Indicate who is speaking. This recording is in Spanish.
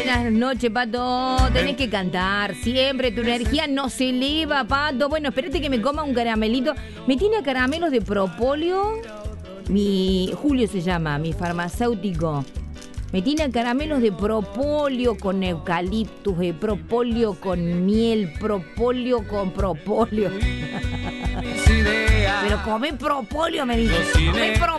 Speaker 1: Buenas noches, Pato. Tenés que cantar siempre. Tu energía no se eleva, Pato. Bueno, espérate que me coma un caramelito. Me tiene caramelos de propóleo. Julio se llama, mi farmacéutico. Me tiene caramelos de propóleo con eucaliptus, de propóleo con miel, propóleo con propóleo. Pero come propóleo, me dice. Come propóleo.